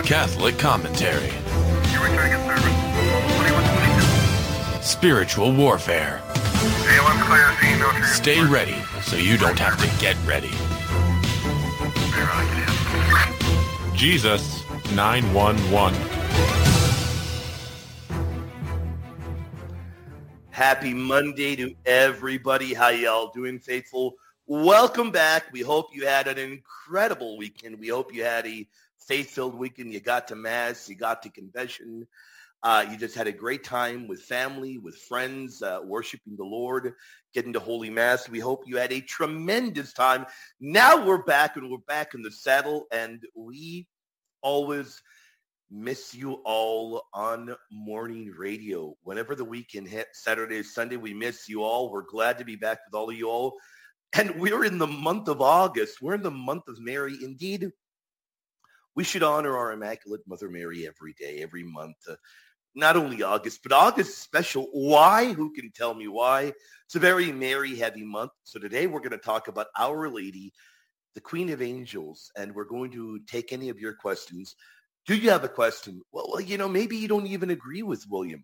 Catholic commentary. You're returning a service. 2122. Spiritual warfare. ALM clear, see no trigger. Stay ready so you don't have to get ready. Jesus 911. Happy Monday to everybody. How y'all doing, faithful? Welcome back. We hope you had an incredible weekend. We hope you had a faith-filled weekend. You got to Mass. You got to confession. You just had a great time with family, with friends, worshiping the Lord, getting to Holy Mass. We hope you had a tremendous time. Now we're back, and we're back in the saddle, and we always miss you all on morning radio. Whenever the weekend hits, Saturday, Sunday, we miss you all. We're glad to be back with all of you all. And we're in the month of August. We're in the month of Mary. Indeed, we should honor our Immaculate Mother Mary every day, every month. Not only August, but August is special. Why? Who can tell me why? It's a very Mary-heavy month. So today we're going to talk about Our Lady, the Queen of Angels, and we're going to take any of your questions. Do you have a question? Well, maybe you don't even agree with William.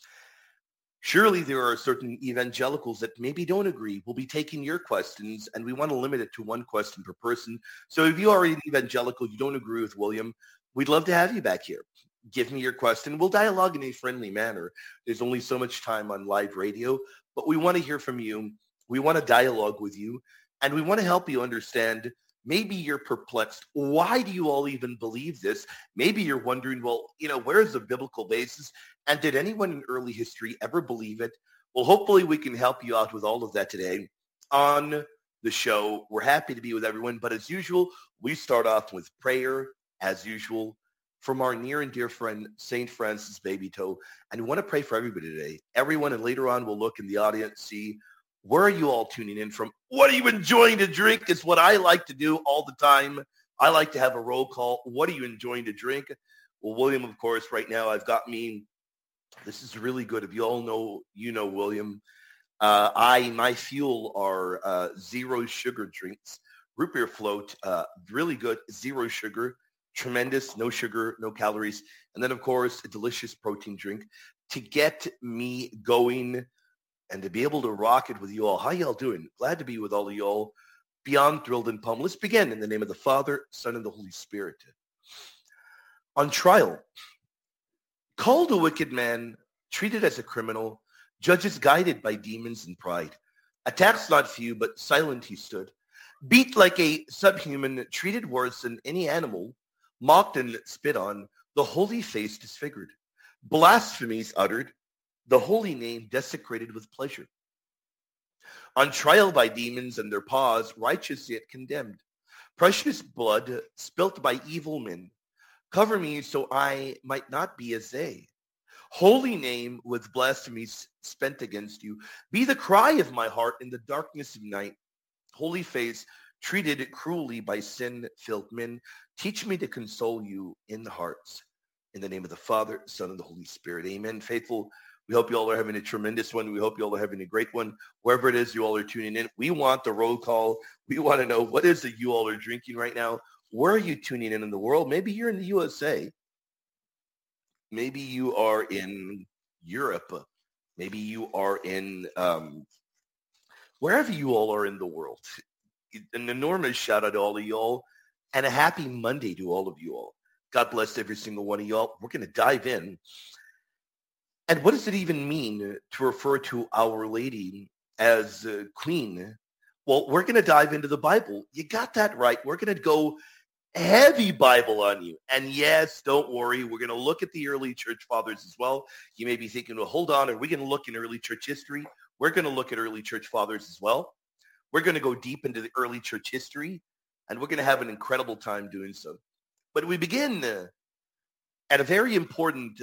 Surely there are certain evangelicals that maybe don't agree. We'll be taking your questions, and we want to limit it to one question per person. So if you are an evangelical, you don't agree with William, we'd love to have you back here. Give me your question. We'll dialogue in a friendly manner. There's only so much time on live radio, but we want to hear from you. We want to dialogue with you, and we want to help you understand. Maybe you're perplexed. Why do you all even believe this? Maybe you're wondering, well, where's the biblical basis? And did anyone in early history ever believe it? Well, hopefully we can help you out with all of that today on the show. We're happy to be with everyone. But as usual, we start off with prayer, as usual, from our near and dear friend, St. Francis Baby Toe. And we want to pray for everybody today. Everyone, and later on we'll look in the audience, see where are you all tuning in from? What are you enjoying to drink? It's what I like to do all the time. I like to have a roll call. What are you enjoying to drink? Well, William, of course, right now I've got me. This is really good. If you all know, William. My fuel are zero sugar drinks. Root beer float, really good. Zero sugar, tremendous. No sugar, no calories. And then, of course, a delicious protein drink to get me going and to be able to rock it with you all. How y'all doing? Glad to be with all of y'all. Beyond thrilled and pumped. Let's begin in the name of the Father, Son, and the Holy Spirit. On trial, called a wicked man, treated as a criminal, judges guided by demons and pride. Attacks not few, but silent he stood. Beat like a subhuman, treated worse than any animal, mocked and spit on, the holy face disfigured. Blasphemies uttered, the holy name desecrated with pleasure. On trial by demons and their paws, righteous yet condemned. Precious blood spilt by evil men. Cover me so I might not be as they. Holy name with blasphemies spent against you. Be the cry of my heart in the darkness of night. Holy face treated cruelly by sin-filled men. Teach me to console you in the hearts. In the name of the Father, Son, and the Holy Spirit. Amen. Faithful, we hope you all are having a tremendous one. We hope you all are having a great one. Wherever it is you all are tuning in, we want the roll call. We want to know what is it you all are drinking right now. Where are you tuning in the world? Maybe you're in the USA. Maybe you are in Europe. Maybe you are in wherever you all are in the world. An enormous shout out to all of y'all and a happy Monday to all of you all. God bless every single one of y'all. We're going to dive in. And what does it even mean to refer to Our Lady as Queen? Well, we're going to dive into the Bible. You got that right. We're going to go heavy Bible on you. And yes, don't worry. We're going to look at the early church fathers as well. You may be thinking, well, hold on. Are we going to look in early church history? We're going to look at early church fathers as well. We're going to go deep into the early church history, and we're going to have an incredible time doing so. But we begin at a very important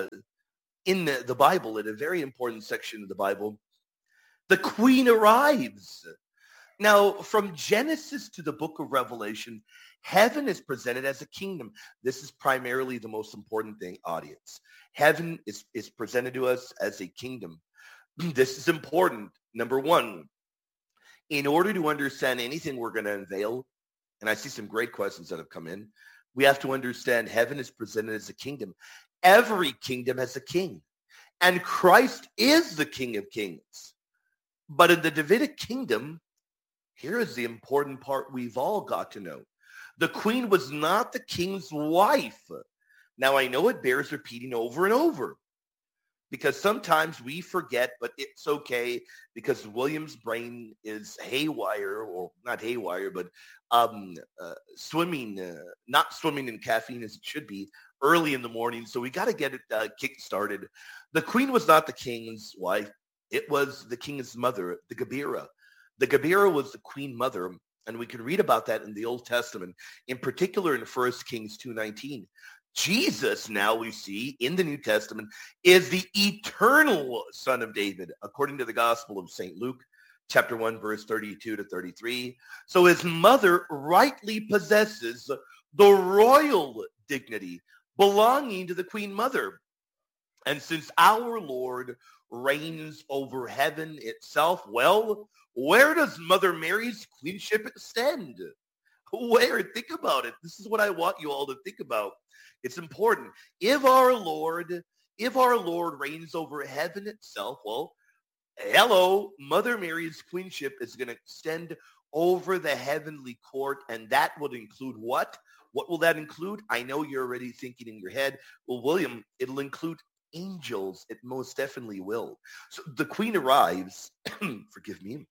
in the Bible, in a very important section of the Bible. The Queen arrives. Now, from Genesis to the book of Revelation, heaven is presented as a kingdom. This is primarily the most important thing, audience. Heaven is presented to us as a kingdom. This is important. Number one, in order to understand anything we're going to unveil, and I see some great questions that have come in, We have to understand heaven is presented as a kingdom. Every kingdom has a king, and Christ is the King of Kings. But in the Davidic kingdom, here is the important part we've all got to know. The queen was not the king's wife. Now, I know it bears repeating over and over because sometimes we forget, but it's okay because William's brain is haywire, or not haywire, but not swimming in caffeine as it should be early in the morning. So we got to get it kick-started. The queen was not the king's wife. It was the king's mother, the Gabira. The Gabira was the queen mother, and we can read about that in the Old Testament, in particular in 1 Kings 2:19. Jesus, now we see in the New Testament, is the eternal Son of David, according to the Gospel of St. Luke, chapter 1, verse 32 to 33. So his mother rightly possesses the royal dignity belonging to the Queen Mother. And since our Lord reigns over heaven itself, well, where does Mother Mary's queenship extend? Where? Think about it. This is what I want you all to think about. It's important. If our Lord reigns over heaven itself, well, hello, Mother Mary's queenship is going to extend over the heavenly court, and that would include what? What will that include? I know you're already thinking in your head. Well, William, it'll include angels. It most definitely will. So the queen arrives, forgive me,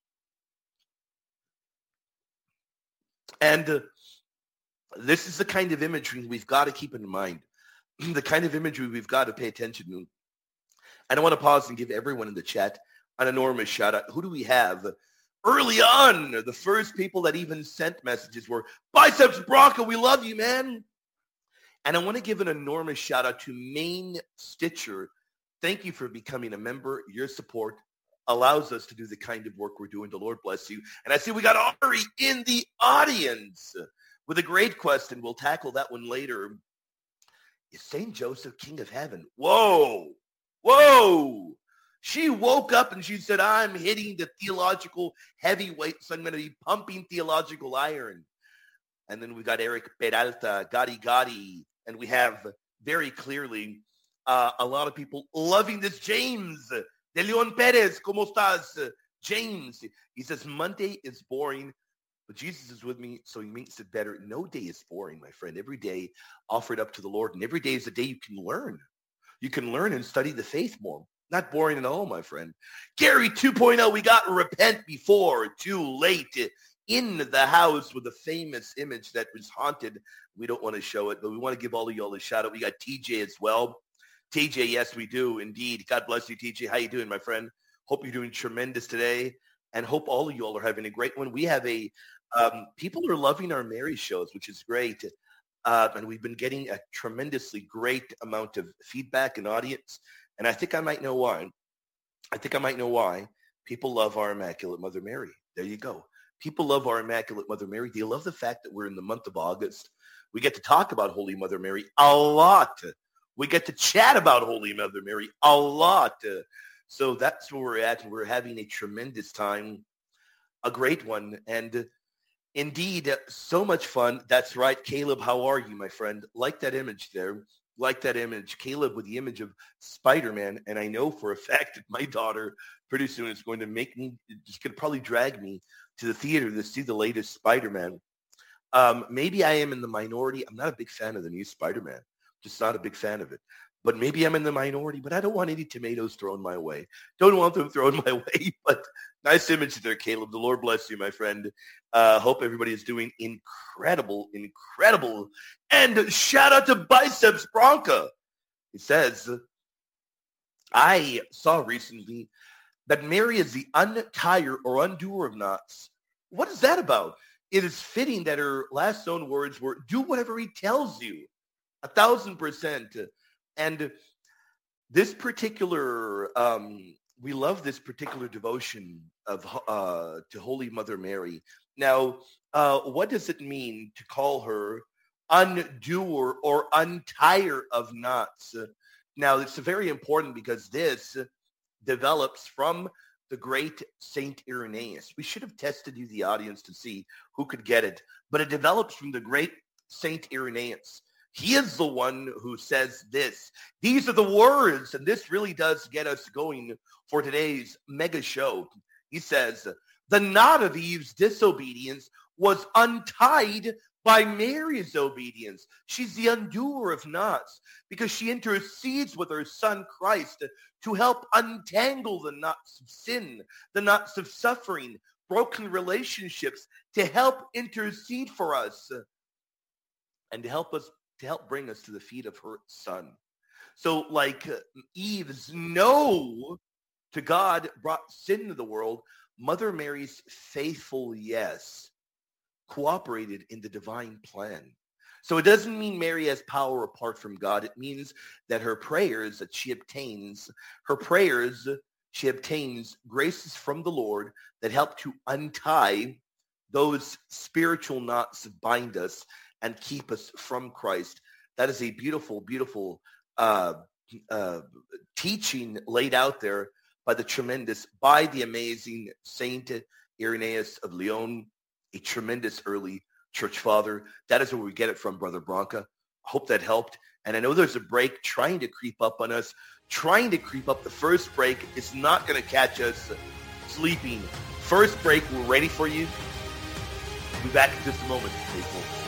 and this is the kind of imagery we've got to keep in mind, the kind of imagery we've got to pay attention to. And I want to pause and give everyone in the chat an enormous shout out. Who do we have? Early on, the first people that even sent messages were Biceps Bronco. We love you, man. And I want to give an enormous shout out to Maine Stitcher. Thank you for becoming a member. Your support allows us to do the kind of work we're doing. The Lord bless you. And I see we got Ari in the audience with a great question. We'll tackle that one later. Is St. Joseph King of Heaven? Whoa. Whoa. She woke up and she said, I'm hitting the theological heavyweights. I'm going to be pumping theological iron. And then we got Eric Peralta, Gotti. And we have very clearly a lot of people loving this. James De Leon Perez, ¿cómo estás? James, he says, Monday is boring, but Jesus is with me, so he makes it better. No day is boring, my friend. Every day offered up to the Lord, and every day is a day you can learn. You can learn and study the faith more. Not boring at all, my friend. Gary 2.0, we got repent before too late. In the house with a famous image that was haunted. We don't want to show it, but we want to give all of y'all a shout out. We got TJ as well. TJ, yes, we do indeed. God bless you, TJ. How you doing, my friend? Hope you're doing tremendous today, and hope all of y'all are having a great one. We have people are loving our Mary shows, which is great. And we've been getting a tremendously great amount of feedback and audience. And I think I might know why. People love our Immaculate Mother Mary. There you go. People love our Immaculate Mother Mary. They love the fact that we're in the month of August. We get to talk about Holy Mother Mary a lot. We get to chat about Holy Mother Mary a lot. So that's where we're at. We're having a tremendous time, a great one. And indeed, so much fun. That's right. Caleb, how are you, my friend? Like that image there. Like that image. Caleb with the image of Spider-Man. And I know for a fact that my daughter pretty soon is going to probably drag me to the theater to see the latest Spider-Man. Maybe I am in the minority. I'm not a big fan of the new Spider-Man. Just not a big fan of it. But maybe I'm in the minority, but I don't want any tomatoes thrown my way. Don't want them thrown my way. But nice image there, Caleb. The Lord bless you, my friend. Hope everybody is doing incredible. And shout out to Biceps Bronca. It says, I saw recently that Mary is the untire or undoer of knots. What is that about? It is fitting that her last known words were, do whatever he tells you. 1,000%. And this particular, we love this particular devotion of to Holy Mother Mary. Now, what does it mean to call her undoer or untire of knots? Now, it's very important because this develops from the great Saint Irenaeus. We should have tested you, the audience, to see who could get it. But it develops from the great Saint Irenaeus. He is the one who says this. These are the words, and this really does get us going for today's mega show. He says, the knot of Eve's disobedience was untied by Mary's obedience. She's the undoer of knots because she intercedes with her son Christ to help untangle the knots of sin, the knots of suffering, broken relationships, to help intercede for us and to help bring us to the feet of her son. So like Eve's no to God brought sin into the world, Mother Mary's faithful yes cooperated in the divine plan. So it doesn't mean Mary has power apart from God. It means that her prayers that she obtains graces from the Lord that help to untie those spiritual knots that bind us and keep us from Christ. That is a beautiful, beautiful teaching laid out there by the amazing Saint Irenaeus of Lyon, a tremendous early church father. That is where we get it from, Brother Branca. I hope that helped. And I know there's a break trying to creep up on us, The first break is not going to catch us sleeping. First break, we're ready for you. We'll be back in just a moment, faithful.